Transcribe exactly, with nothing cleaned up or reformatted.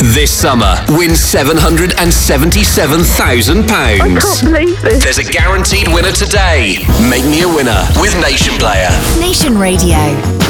This summer, win seven hundred seventy-seven thousand pounds. I can't believe this. There's a guaranteed winner today. Make me a winner with Nation Player. Nation Radio.